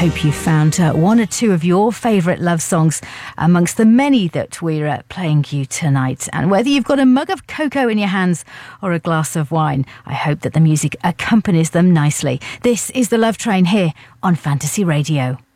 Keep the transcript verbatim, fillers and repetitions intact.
hope you found uh, one or two of your favourite love songs amongst the many that we're uh, playing you tonight. And whether you've got a mug of cocoa in your hands or a glass of wine, I hope that the music accompanies them nicely. This is The Love Train here on Fantasy Radio.